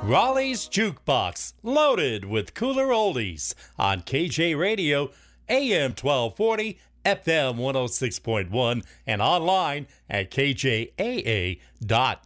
Raleigh's Jukebox, loaded with cooler oldies on KJ Radio, AM 1240, FM 106.1, and online at kjaa.net.